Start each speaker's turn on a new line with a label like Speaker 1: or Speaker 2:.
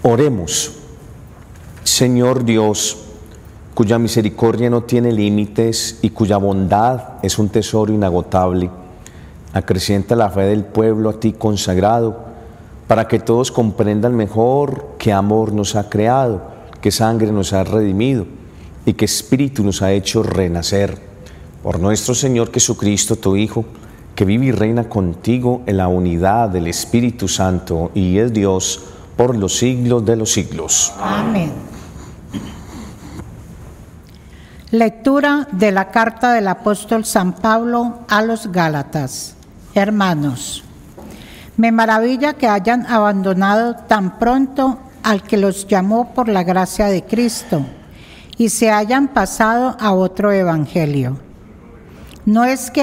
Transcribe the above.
Speaker 1: Oremos. Señor Dios, cuya misericordia no tiene límites y cuya bondad es un tesoro inagotable, acrecienta la fe del pueblo a ti consagrado, para que todos comprendan mejor qué amor nos ha creado, qué sangre nos ha redimido y qué espíritu nos ha hecho renacer. Por nuestro Señor Jesucristo, tu Hijo, que vive y reina contigo en la unidad del Espíritu Santo y es Dios por los siglos de los siglos.
Speaker 2: Amén. Lectura de la carta del apóstol San Pablo a los Gálatas. Hermanos, me maravilla que hayan abandonado tan pronto al que los llamó por la gracia de Cristo y se hayan pasado a otro evangelio. No es que